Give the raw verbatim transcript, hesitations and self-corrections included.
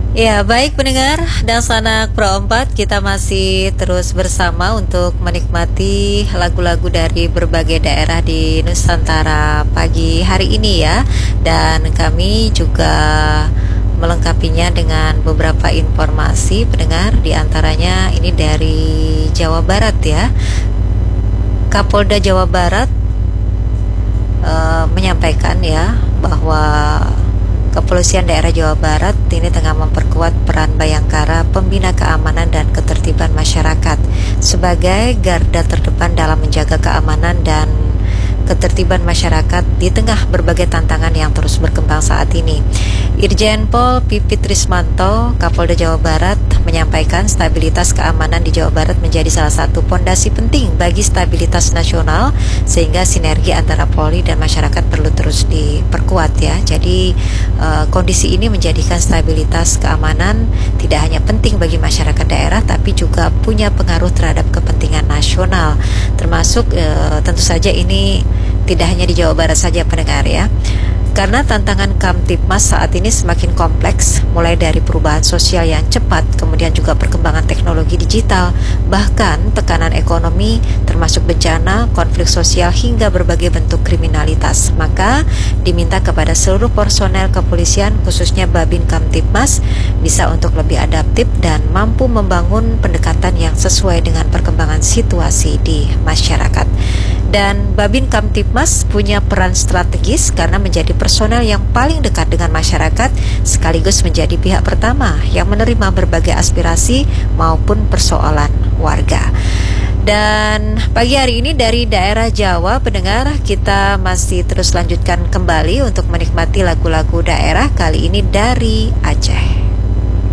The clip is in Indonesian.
Ya, baik pendengar dan sanak Pro empat, kita masih terus bersama untuk menikmati lagu-lagu dari berbagai daerah di Nusantara pagi hari ini ya. Dan kami juga melengkapinya dengan beberapa informasi pendengar, di antaranya ini dari Jawa Barat ya. Kapolda Jawa Barat uh, menyampaikan ya bahwa Kepolisian Daerah Jawa Barat ini tengah memperkuat peran Bayangkara Pembina Keamanan dan Ketertiban Masyarakat sebagai garda terdepan dalam menjaga keamanan dan ketertiban masyarakat di tengah berbagai tantangan yang terus berkembang saat ini. Irjen Pol Pipit Rismanto, Kapolda Jawa Barat, menyampaikan stabilitas keamanan di Jawa Barat menjadi salah satu pondasi penting bagi stabilitas nasional, sehingga sinergi antara Polri dan masyarakat perlu terus diperkuat ya. Jadi uh, kondisi ini menjadikan stabilitas keamanan tidak hanya penting bagi masyarakat daerah, tapi juga punya pengaruh terhadap kepentingan nasional, termasuk uh, tentu saja ini tidak hanya di Jawa Barat saja pendengar ya. Karena tantangan Kamtibmas saat ini semakin kompleks, mulai dari perubahan sosial yang cepat, kemudian juga perkembangan teknologi digital, bahkan tekanan ekonomi, termasuk bencana, konflik sosial, hingga berbagai bentuk kriminalitas. Maka diminta kepada seluruh personel kepolisian, khususnya Babin Kamtibmas, bisa untuk lebih adaptif dan mampu membangun pendekatan yang sesuai dengan perkembangan situasi di masyarakat. Dan Babin Kamtibmas punya peran strategis karena menjadi personel yang paling dekat dengan masyarakat, sekaligus menjadi pihak pertama yang menerima berbagai aspirasi maupun persoalan warga. Dan pagi hari ini dari daerah Jawa, pendengar, kita masih terus lanjutkan kembali untuk menikmati lagu-lagu daerah, kali ini dari Aceh.